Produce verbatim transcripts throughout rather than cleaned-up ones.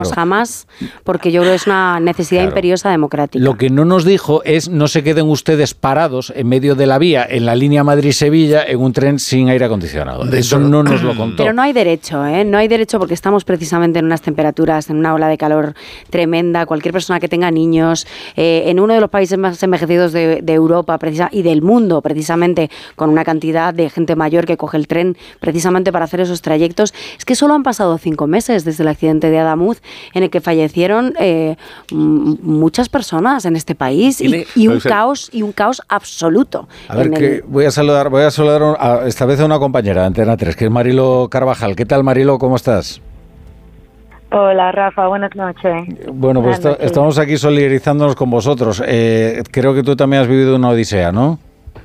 Jamás, porque yo creo que es una necesidad claro. imperiosa democrática. Lo que no nos dijo es no se queden ustedes parados en medio de la vía, en la línea Madrid-Sevilla, en un tren sin aire acondicionado. De Eso no nos lo contó. Pero no hay derecho, ¿eh? No hay derecho porque estamos precisamente en unas temperaturas, en una ola de calor tremenda. Cualquier persona que tenga niños, eh, en uno de los países más envejecidos de, de Europa precisa, y del mundo, precisamente, con una cantidad de gente mayor que coge el tren precisamente para hacer esos trayectos. Es que solo han pasado cinco meses desde el accidente de Adamuz, en el que fallecieron eh, m- muchas personas en este país y, y un caos y un caos absoluto. A ver, que el... voy a saludar, voy a saludar a, esta vez a una compañera de Antena tres, que es Marilo Carvajal. ¿Qué tal, Marilo? ¿Cómo estás? Hola, Rafa, buenas noches. Bueno, pues buenas noches. Estamos aquí solidarizándonos con vosotros. Eh, creo que tú también has vivido una odisea, ¿no?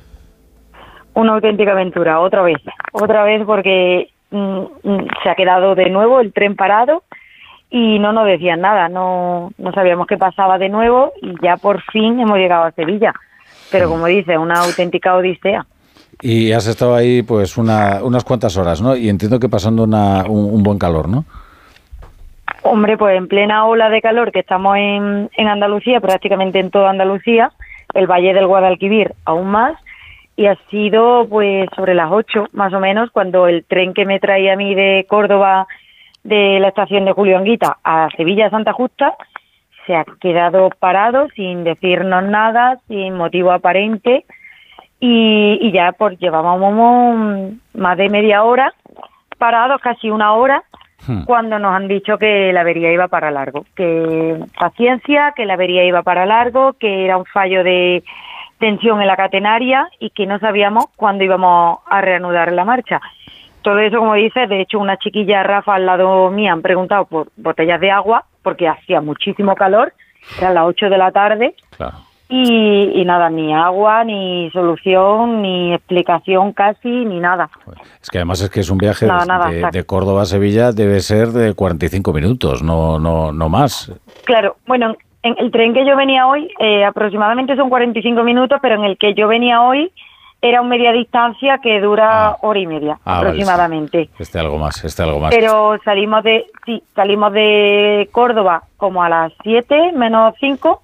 Una auténtica aventura, otra vez. Otra vez porque mm, se ha quedado de nuevo el tren parado. Y no nos decían nada, no, no sabíamos qué pasaba de nuevo y ya por fin hemos llegado a Sevilla. Pero como dice, una auténtica odisea. Y has estado ahí pues una, unas cuantas horas, ¿no? Y entiendo que pasando una, un, un buen calor, ¿no? Hombre, pues en plena ola de calor que estamos en, en Andalucía, prácticamente en toda Andalucía, el Valle del Guadalquivir aún más, y ha sido pues sobre las ocho más o menos cuando el tren que me traía a mí de Córdoba, de la estación de Julio Anguita a Sevilla Santa Justa, se ha quedado parado sin decirnos nada, sin motivo aparente, y, y ya pues llevábamos más de media hora parados, casi una hora, hmm. cuando nos han dicho que la avería iba para largo, que paciencia, que la avería iba para largo, que era un fallo de tensión en la catenaria y que no sabíamos cuándo íbamos a reanudar la marcha. Todo eso, como dices, de hecho una chiquilla, Rafa, al lado mía, han preguntado por botellas de agua, porque hacía muchísimo calor, eran las ocho de la tarde, claro. y, y nada, ni agua, ni solución, ni explicación casi, ni nada. Es que además es que es un viaje nada, de, nada, de, de Córdoba a Sevilla, debe ser de cuarenta y cinco minutos, no, no, no más. Claro, bueno, en el tren que yo venía hoy, eh, aproximadamente son cuarenta y cinco minutos, pero en el que yo venía hoy, era un media distancia que dura ah. hora y media, ah, aproximadamente. Vale, este algo más, este algo más. Pero salimos de, sí, salimos de Córdoba como a las siete menos cinco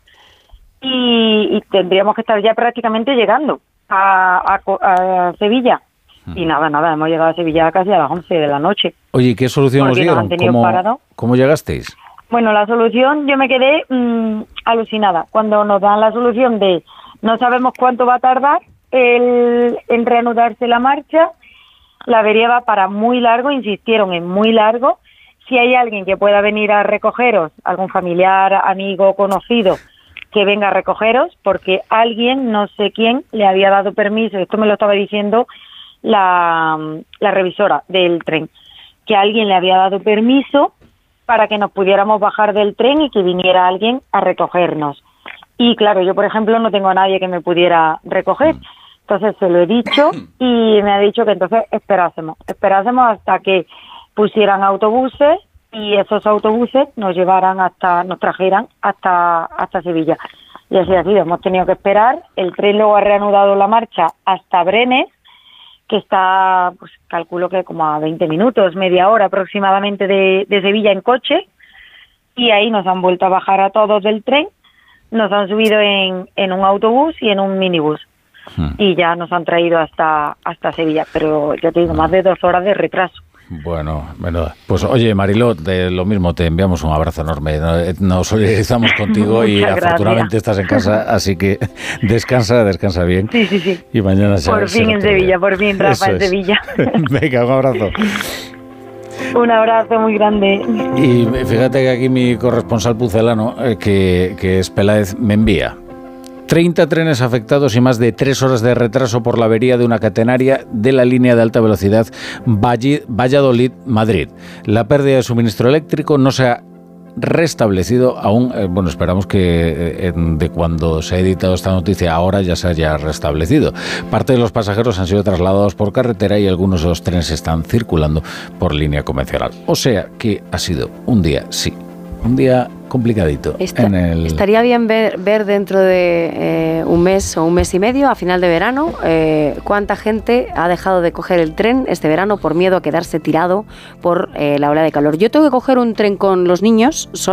y, y tendríamos que estar ya prácticamente llegando a, a, a Sevilla. Hmm. Y nada, nada, hemos llegado a Sevilla casi a las once de la noche. Oye, ¿qué solución os dieron? ¿Cómo, ¿Cómo llegasteis? Bueno, la solución, yo me quedé mmm, alucinada. Cuando nos dan la solución de no sabemos cuánto va a tardar, El, en reanudarse la marcha, la avería va para muy largo, insistieron en muy largo. Si hay alguien que pueda venir a recogeros, algún familiar, amigo, conocido, que venga a recogeros, porque alguien, no sé quién, le había dado permiso, esto me lo estaba diciendo la, la revisora del tren, que alguien le había dado permiso para que nos pudiéramos bajar del tren y que viniera alguien a recogernos. Y claro, yo por ejemplo no tengo a nadie que me pudiera recoger. Entonces se lo he dicho y me ha dicho que entonces esperásemos, esperásemos hasta que pusieran autobuses y esos autobuses nos llevaran hasta, nos trajeran hasta hasta Sevilla. Y así ha sido, hemos tenido que esperar. El tren luego ha reanudado la marcha hasta Brenes, que está, pues calculo que como a veinte minutos, media hora aproximadamente de, de Sevilla en coche, y ahí nos han vuelto a bajar a todos del tren, nos han subido en, en un autobús y en un minibús. Y ya nos han traído hasta hasta Sevilla, pero ya te digo, más de dos horas de retraso. Bueno, bueno, pues oye, Mariló, de lo mismo, te enviamos un abrazo enorme, nos solidarizamos contigo y Muchas afortunadamente gracias. Estás en casa, así que descansa, descansa bien. Sí, sí, sí. Y mañana será, Por fin en Sevilla, día. por fin, Rafa, en Sevilla. Venga, un abrazo. Un abrazo muy grande. Y fíjate que aquí mi corresponsal pucelano, eh, que, que es Peláez, me envía treinta trenes afectados y más de tres horas de retraso por la avería de una catenaria de la línea de alta velocidad Valladolid-Madrid. La pérdida de suministro eléctrico no se ha restablecido aún. Eh, bueno, esperamos que eh, de cuando se ha editado esta noticia ahora ya se haya restablecido. Parte de los pasajeros han sido trasladados por carretera y algunos de los trenes están circulando por línea convencional. O sea que ha sido un día, sí, un día complicadito. Esta, en el... Estaría bien ver, ver dentro de eh, un mes o un mes y medio, a final de verano, eh, cuánta gente ha dejado de coger el tren este verano por miedo a quedarse tirado por eh, la ola de calor. Yo tengo que coger un tren con los niños